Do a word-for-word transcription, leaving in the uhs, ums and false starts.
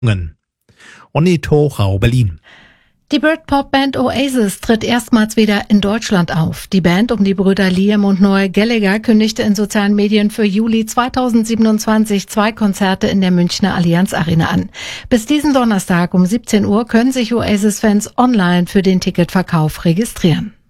Ornitho Berlin. Die Britpop-Band Oasis tritt erstmals wieder in Deutschland auf. Die Band um die Brüder Liam und Noel Gallagher kündigte in sozialen Medien für Juli zweitausendsiebenundzwanzig zwei Konzerte in der Münchner Allianz Arena an. Bis diesen Donnerstag um siebzehn Uhr können sich Oasis-Fans online für den Ticketverkauf registrieren.